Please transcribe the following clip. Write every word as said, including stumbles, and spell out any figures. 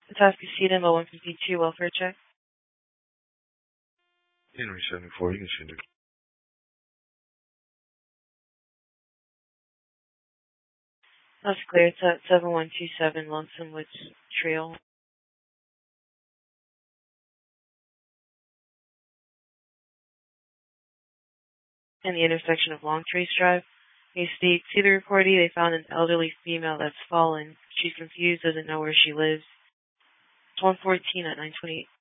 Petoskey number one fifty-two, welfare check. Henry seventy-four, you can send it. That's clear. It's at seven one two seven Lonesome Woods Trail. In the intersection of Long Trace Drive. They state, see the reportee, they found an elderly female that's fallen. She's confused, doesn't know where she lives. It's one fourteen at nine twenty-eight.